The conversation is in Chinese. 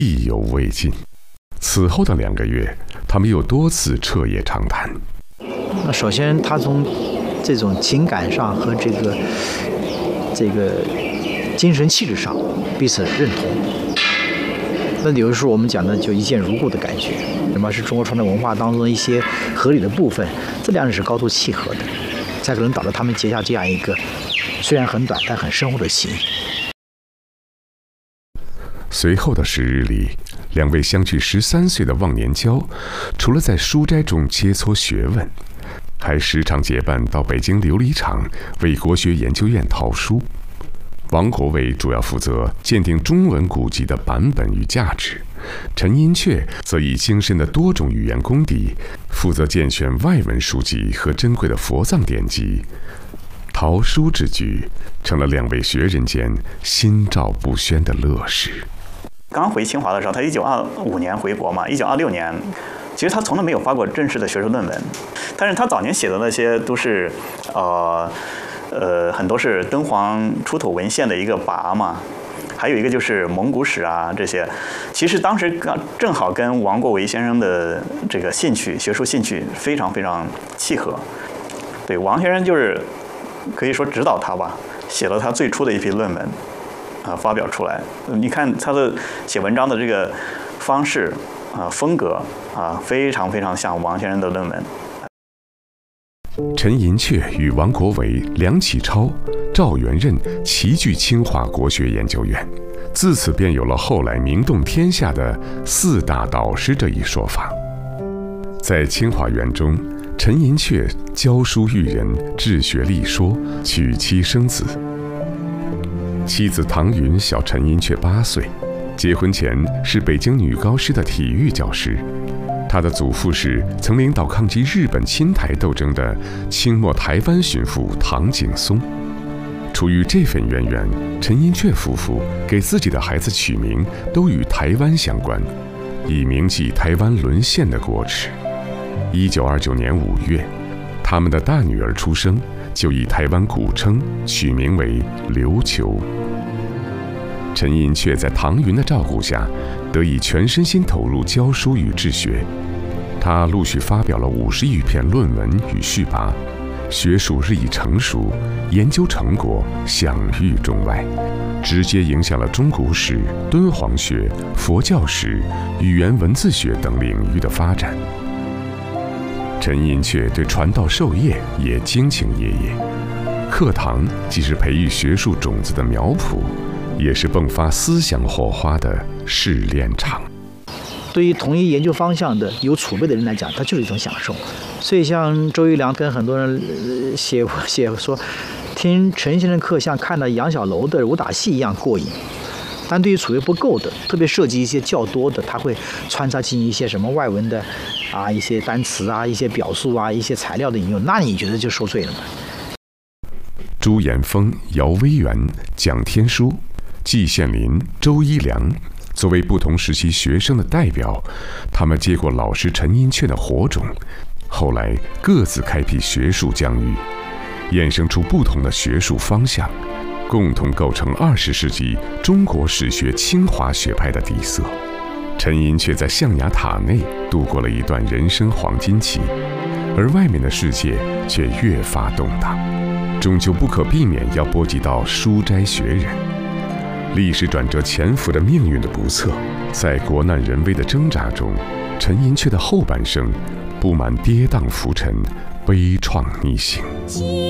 意犹未尽。此后的2个月，他们又多次彻夜长谈。 那首先，他从这种情感上和这个精神气质上彼此认同。那有的时候我们讲的就一见如故的感觉，什么是中国传统文化当中的一些合理的部分，这2人是高度契合的，才可能导致他们结下这样一个虽然很短但很深厚的情。 随后的10日里，2位相距13岁的忘年交，除了在书斋中切磋学问，还时常结伴到北京琉璃厂为国学研究院淘书。王国维主要负责鉴定中文古籍的版本与价值，陈寅恪则以精深的多种语言功底，负责荐选外文书籍和珍贵的佛藏典籍。淘书之举成了2位学人间心照不宣的乐事。 刚回清华的时候，他1925年回国嘛，1926年，其实他从来没有发过正式的学术论文，但是他早年写的那些都是，很多是敦煌出土文献的一个跋嘛，还有一个就是蒙古史啊这些，其实当时正好跟王国维先生的这个兴趣，学术兴趣非常非常契合。对，王先生就是可以说指导他吧，写了他最初的一批论文，发表出来。你看他的写文章的这个方式风格非常非常像王先生的论文。 陈寅恪与王国维、梁启超、赵元任齐聚清华国学研究院，自此便有了后来名动天下的4大导师这一说法。在清华园中，陈寅恪教书育人，治学立说，娶妻生子。妻子唐云小陈寅恪8岁，结婚前是北京女高师的体育教师。他的祖父是曾领导抗击日本侵台斗争的清末台湾巡抚唐景崧。出于这份渊源，陈寅恪夫妇给自己的孩子取名都与台湾相关，以铭记台湾沦陷的过耻。1929年5月，他们的大女儿出生，就以台湾古称取名为琉球。陈寅恪在唐云的照顾下，得以全身心投入教书与治学。他陆续发表了50余篇论文与序跋，学术日益成熟，研究成果享誉中外，直接影响了中古史、敦煌学、佛教史、语言文字学等领域的发展。陈寅恪对传道授业也精情夜夜，课堂既是培育学术种子的苗圃，也是迸发思想火花的试炼场。 对于同一研究方向的有储备的人来讲，它就是一种享受。所以像周一良跟很多人写说，听陈先生课像看到杨小楼的武打戏一样过瘾。但对于储备不够的，特别涉及一些较多的，他会穿插进一些什么外文的一些单词一些表述一些材料的引用，那你觉得就受罪了吗？ 朱延峰、姚威元、蒋天书、季羡林、周一良作为不同时期学生的代表，他们接过老师陈寅恪的火种，后来各自开辟学术疆域，衍生出不同的学术方向，共同构成20世纪中国史学清华学派的底色。陈寅恪在象牙塔内度过了一段人生黄金期，而外面的世界却越发动荡，终究不可避免要波及到书斋学人。历史转折潜伏着命运的不测，在国难人危的挣扎中，陈寅恪的后半生布满跌宕浮沉、悲怆逆行。